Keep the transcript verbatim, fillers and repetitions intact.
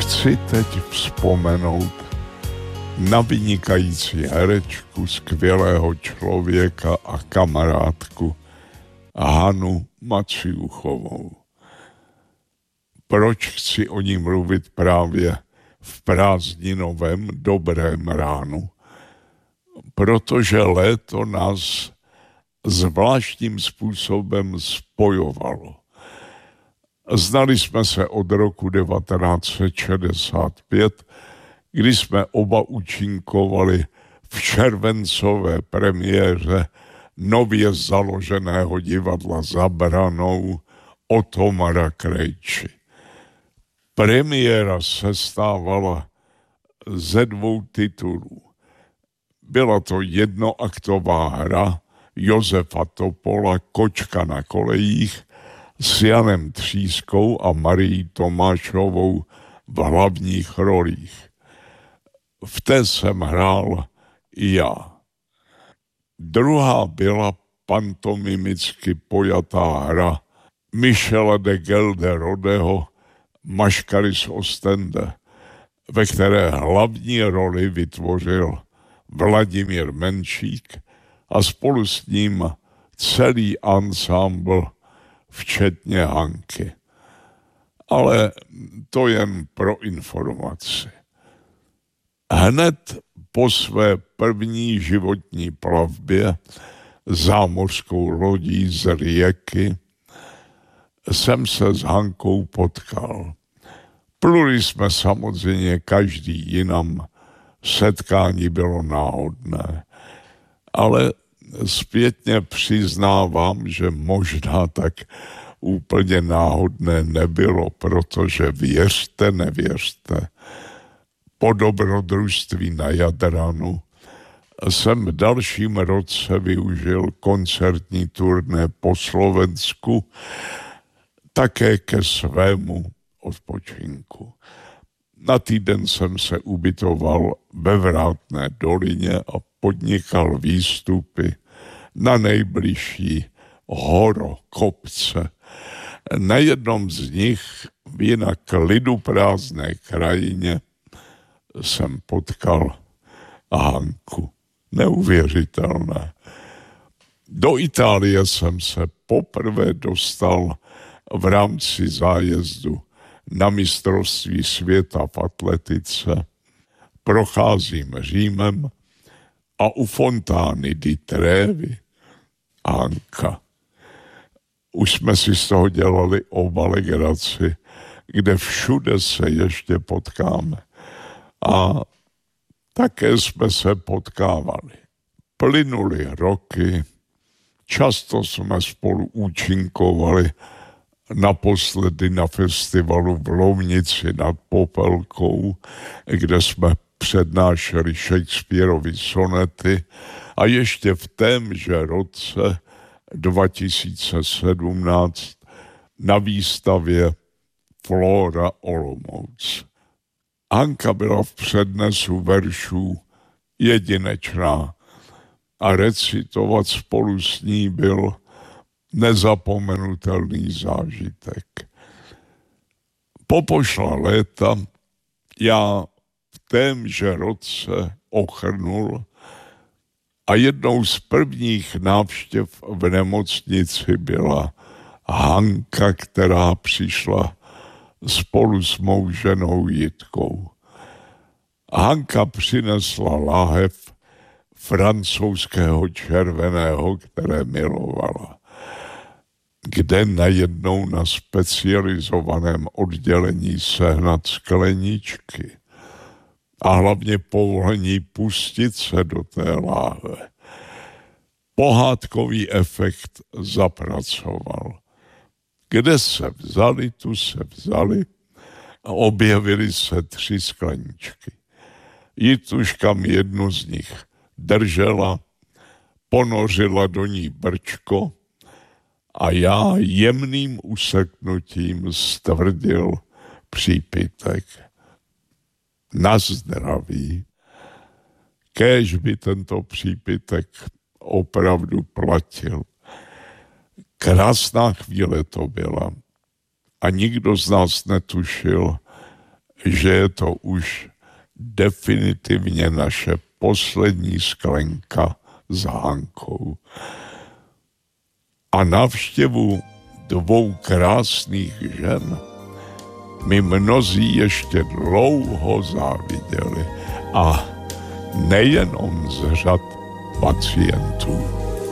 chci teď vzpomenout na vynikající herečku, skvělého člověka a kamarádku Hanu Maciuchovou. Proč chci o ní mluvit právě v prázdninovém dobrém ránu? Protože léto nás zvláštním způsobem spojovalo. Znali jsme se od roku devatenáct set šedesát pět, kdy jsme oba účinkovali v červencové premiéře nově založeného divadla Za branou Otomara Krejči. Premiéra se stávala ze dvou titulů. Byla to jednoaktová hra Josefa Topola Kočka na kolejích s Janem Třískou a Marií Tomášovou v hlavních rolích. V té jsem hrál i já. Druhá byla pantomimicky pojatá hra Michela de Gelderodeho Maškary z Ostende, ve které hlavní roli vytvořil Vladimír Menšík a spolu s ním celý ansámbl, včetně Hanky. Ale to jen pro informaci. Hned po své první životní plavbě zámořskou lodí z Rijeki jsem se s Hankou potkal. Pluli jsme samozřejmě každý jinam, setkání bylo náhodné, ale zpětně přiznávám, že možná tak úplně náhodné nebylo, protože věřte, nevěřte, po dobrodružství na Jadranu jsem v dalším roce využil koncertní turné po Slovensku také ke svému odpočinku. Na týden jsem se ubytoval ve Vrátné dolině a podnikal výstupy na nejbližší horo kopce. Na jednom z nich v jinak liduprázdné krajině jsem potkal Hanku. Neuvěřitelné. Do Itálie jsem se poprvé dostal v rámci zájezdu na mistrovství světa v atletice. Procházím Římem a u fontány di Trevi Hanka. Už jsme si z toho dělali oba legraci, kde všude se ještě potkáme. A také jsme se potkávali. Plynuly roky, často jsme spolu účinkovali, naposledy na festivalu v Lomnici nad Popelkou, kde jsme přednášeli Shakespearovy sonety a ještě v témže roce dva tisíce sedmnáct na výstavě Flora Olomouc. Hanka byla v přednesu veršů jedinečná a recitovat spolu s ní byl nezapomenutelný zážitek. Popošla léta já v témže roce ochrnul a jednou z prvních návštěv v nemocnici byla Hanka, která přišla spolu s mou ženou Jitkou. Hanka přinesla láhev francouzského červeného, které milovala, kde najednou na specializovaném oddělení sehnat skleničky a hlavně povolení pustit se do té láhve. Pohádkový efekt zapracoval. Kde se vzali, tu se vzali a objevily se tři skleničky. Jituška mi jednu z nich držela, ponořila do ní brčko a já jemným useknutím stvrdil přípitek. Na zdraví. Kéž by tento přípitek opravdu platil. Krásná chvíle to byla a nikdo z nás netušil, že je to už definitivně naše poslední sklenka s Hankou. A návštěvu dvou krásných žen mi mnozí ještě dlouho záviděli. A nejenom z řad pacientů.